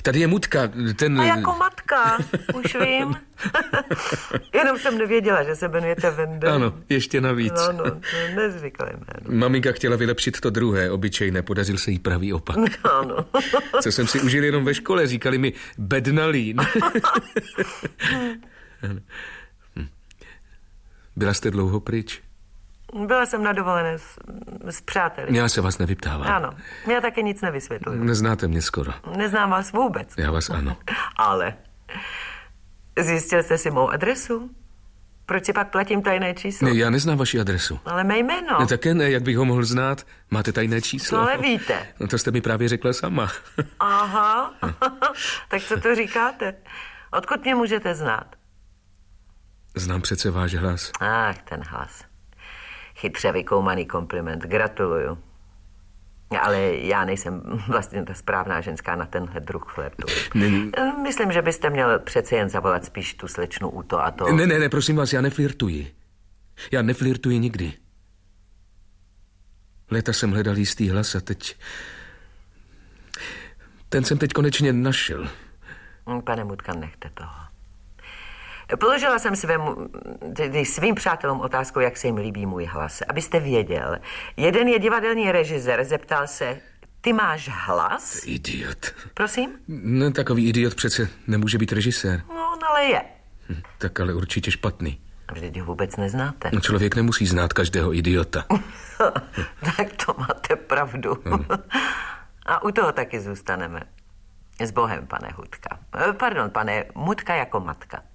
Tady je Mutka, ten... A jako matka, už vím. Jenom jsem nevěděla, že se jmenujete Wendel. Ano, ještě navíc. No, to je nezvyklé jméno. Maminka chtěla vylepšit to druhé, obyčejné, podařil se jí pravý opak. Ano. Co jsem si užil jenom ve škole, říkali mi bednalín. Byla jste dlouho pryč? Byla jsem na dovolené s přáteli. Já se vás nevyptávám. Ano, já také nic nevysvětluju. Neznáte mě skoro. Neznám vás vůbec. Já vás ano. Ale zjistil jste si mou adresu? Proč si pak platím tajné číslo? Ne, já neznám vaši adresu. Ale mé jméno. Ne, také ne, jak bych ho mohl znát? Máte tajné číslo. To ale víte. No to jste mi právě řekla sama. Aha, tak co to říkáte? Odkud mě můžete znát? Znám přece váš hlas. Ach, ten hlas. Chytře vykoumaný kompliment, gratuluju. Ale já nejsem vlastně ta správná ženská na tenhle druh flirtu. Myslím, že byste měl přece jen zavolat spíš tu slečnu Uto a to... Ne, prosím vás, já neflirtuji. Já neflirtuji nikdy. Léta jsem hledal jistý hlas a teď... Ten jsem teď konečně našel. Pane Mutka, nechte toho. Položila jsem svým přátelům otázku, jak se jim líbí můj hlas. Abyste věděl, jeden je divadelní režisér, zeptal se, ty máš hlas? Idiot. Prosím? No, takový idiot přece nemůže být režisér. No, ale je. Tak ale určitě špatný. Vždyť ho vůbec neznáte. No, člověk nemusí znát každého idiota. Tak to máte pravdu. A u toho taky zůstaneme. S Bohem, pane Hudka. Pardon, pane Mutka jako matka.